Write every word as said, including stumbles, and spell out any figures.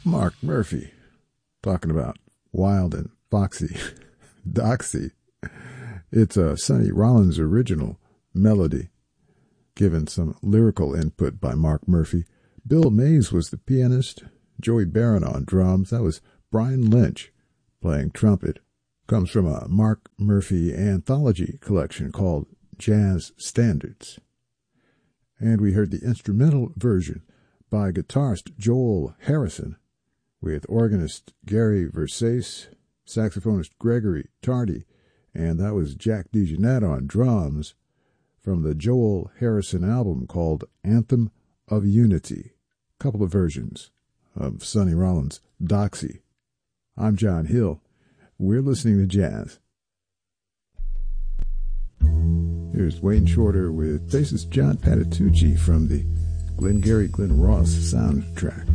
Mark Murphy, talking about Wild and Foxy, Doxy. It's a Sonny Rollins original melody, given some lyrical input by Mark Murphy. Bill Mays was the pianist, Joey Barron on drums. That was Brian Lynch playing trumpet. Comes from a Mark Murphy anthology collection called Jazz Standards. And we heard the instrumental version by guitarist Joel Harrison, with organist Gary Versace, saxophonist Gregory Tardy, and that was Jack DeJohnette on drums from the Joel Harrison album called Anthem of Unity. A couple of versions of Sonny Rollins' Doxy. I'm John Hill. We're listening to jazz. Here's Wayne Shorter with bassist John Patitucci from the Glengarry Glen Ross soundtrack.